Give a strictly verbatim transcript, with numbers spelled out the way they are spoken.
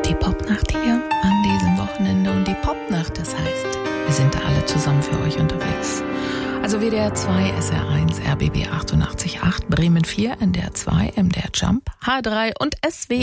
Die Popnacht hier an diesem Wochenende und die Popnacht, das heißt, wir sind da alle zusammen für euch unterwegs. Also W D R zwei, S R eins, R B B achtundachtzig Komma acht, Bremen vier, N D R zwei, M D R Jump, H drei und S W